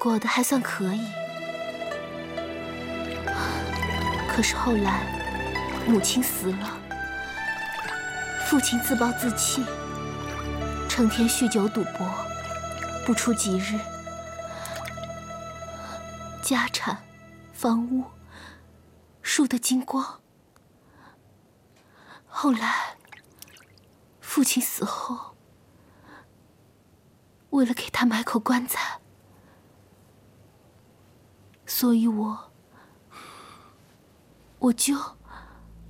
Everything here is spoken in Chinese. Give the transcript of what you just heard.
过得还算可以。可是后来，母亲死了，父亲自暴自弃，成天酗酒赌博，不出几日，家产、房屋输得精光。后来，父亲死后，为了给他买口棺材，所以我就